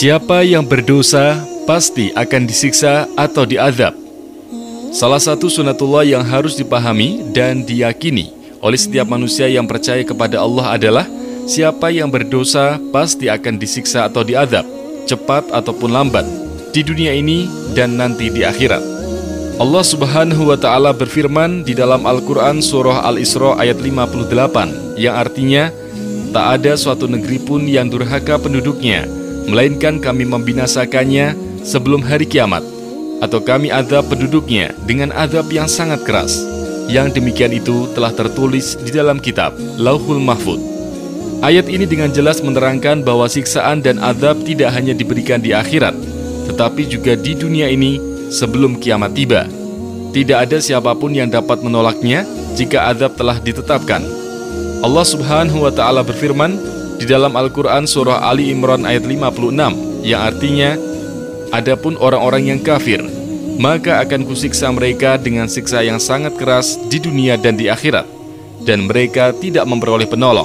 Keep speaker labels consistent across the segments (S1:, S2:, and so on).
S1: Siapa yang berdosa pasti akan disiksa atau diazab. Salah satu sunatullah yang harus dipahami dan diyakini oleh setiap manusia yang percaya kepada Allah adalah siapa yang berdosa pasti akan disiksa atau diazab, cepat ataupun lambat, di dunia ini dan nanti di akhirat. Allah Subhanahu wa Ta'ala berfirman di dalam Al-Quran Surah Al-Isra ayat 58, yang artinya, tak ada suatu negeri pun yang durhaka penduduknya, melainkan kami membinasakannya sebelum hari kiamat, atau kami azab penduduknya dengan azab yang sangat keras. Yang demikian itu telah tertulis di dalam kitab Lauhul Mahfuz. Ayat ini dengan jelas menerangkan bahwa siksaan dan azab tidak hanya diberikan di akhirat, tetapi juga di dunia ini sebelum kiamat tiba. Tidak ada siapapun yang dapat menolaknya jika azab telah ditetapkan. Allah Subhanahu wa Ta'ala berfirman di dalam Al-Quran Surah Ali Imran ayat 56, yang artinya, adapun orang-orang yang kafir, maka akan kusiksa mereka dengan siksa yang sangat keras di dunia dan di akhirat, dan mereka tidak memperoleh penolong.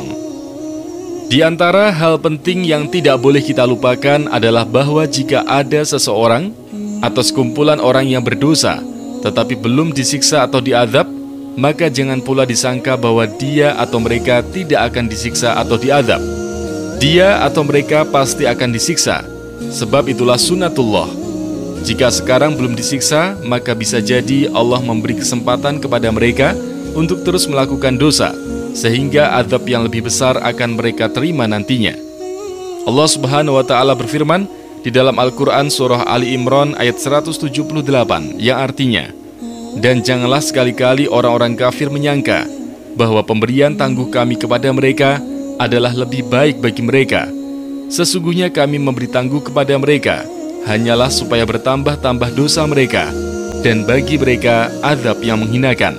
S1: Di antara hal penting yang tidak boleh kita lupakan adalah bahwa jika ada seseorang atau sekumpulan orang yang berdosa, tetapi belum disiksa atau diazab, maka jangan pula disangka bahwa dia atau mereka tidak akan disiksa atau diazab. Dia atau mereka pasti akan disiksa, sebab itulah sunatullah. Jika sekarang belum disiksa, maka bisa jadi Allah memberi kesempatan kepada mereka untuk terus melakukan dosa, sehingga azab yang lebih besar akan mereka terima nantinya. Allah Subhanahu wa Ta'ala berfirman di dalam Al-Quran Surah Ali Imran ayat 178, yang artinya, dan janganlah sekali-kali orang-orang kafir menyangka bahwa pemberian tangguh kami kepada mereka adalah lebih baik bagi mereka. Sesungguhnya kami memberi tangguh kepada mereka hanyalah supaya bertambah-tambah dosa mereka, dan bagi mereka azab yang menghinakan.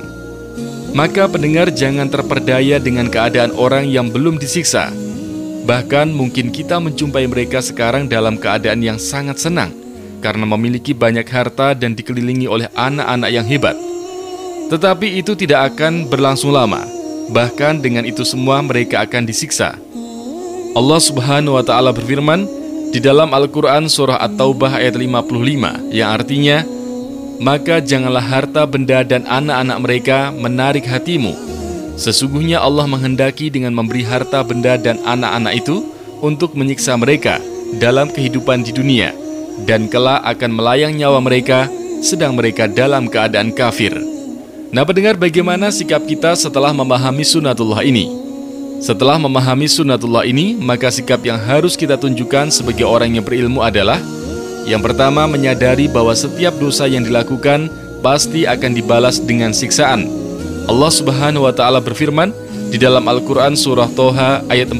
S1: Maka pendengar jangan terperdaya dengan keadaan orang yang belum disiksa. Bahkan mungkin kita menjumpai mereka sekarang dalam keadaan yang sangat senang karena memiliki banyak harta dan dikelilingi oleh anak-anak yang hebat. Tetapi itu tidak akan berlangsung lama. Bahkan dengan itu semua mereka akan disiksa. Allah Subhanahu wa Ta'ala berfirman di dalam Al-Quran Surah At-Taubah ayat 55, yang artinya, maka janganlah harta benda dan anak-anak mereka menarik hatimu. Sesungguhnya Allah menghendaki dengan memberi harta benda dan anak-anak itu untuk menyiksa mereka dalam kehidupan di dunia, dan kelak akan melayang nyawa mereka sedang mereka dalam keadaan kafir. Nah, pendengar, bagaimana sikap kita setelah memahami sunatullah ini? Setelah memahami sunatullah ini, maka sikap yang harus kita tunjukkan sebagai orang yang berilmu adalah, yang pertama, menyadari bahwa setiap dosa yang dilakukan pasti akan dibalas dengan siksaan. Allah Subhanahu wa Ta'ala berfirman di dalam Al-Quran Surah Toha ayat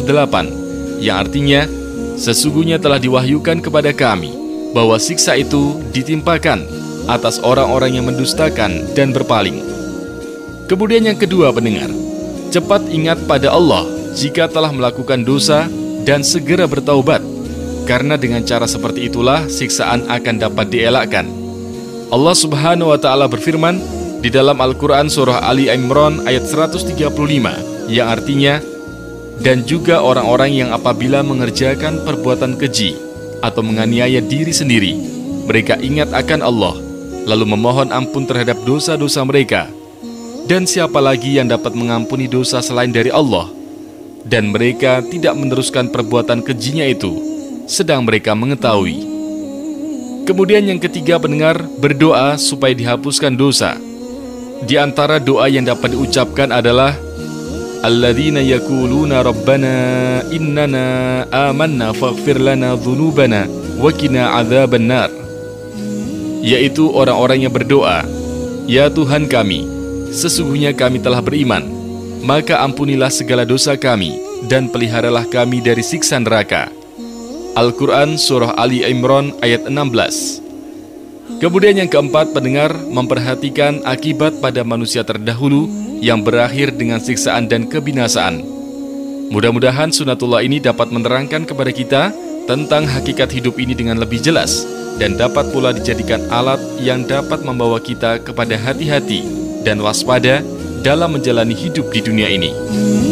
S1: 48, yang artinya, sesungguhnya telah diwahyukan kepada kami bahwa siksa itu ditimpakan atas orang-orang yang mendustakan dan berpaling. Kemudian yang kedua, pendengar, cepat ingat pada Allah jika telah melakukan dosa dan segera bertaubat, karena dengan cara seperti itulah siksaan akan dapat dielakkan. Allah Subhanahu wa Ta'ala berfirman di dalam Al-Quran Surah Ali Imran ayat 135, yang artinya, dan juga orang-orang yang apabila mengerjakan perbuatan keji atau menganiaya diri sendiri, mereka ingat akan Allah, lalu memohon ampun terhadap dosa-dosa mereka. Dan siapa lagi yang dapat mengampuni dosa selain dari Allah? Dan mereka tidak meneruskan perbuatan kejinya itu, sedang mereka mengetahui. Kemudian yang ketiga, pendengar, berdoa supaya dihapuskan dosa. Di antara doa yang dapat diucapkan adalah alladzina yaquluna rabbana innana amanna faghfir lana dzunubana wa qina adzabannar, yaitu orang-orang yang berdoa, ya Tuhan kami, sesungguhnya kami telah beriman, maka ampunilah segala dosa kami dan peliharalah kami dari siksa neraka. Al-Quran Surah Ali Imran ayat 16. Kemudian yang keempat, pendengar, memperhatikan akibat pada manusia terdahulu yang berakhir dengan siksaan dan kebinasaan. Mudah-mudahan sunatullah ini dapat menerangkan kepada kita tentang hakikat hidup ini dengan lebih jelas, dan dapat pula dijadikan alat yang dapat membawa kita kepada hati-hati dan waspada dalam menjalani hidup di dunia ini.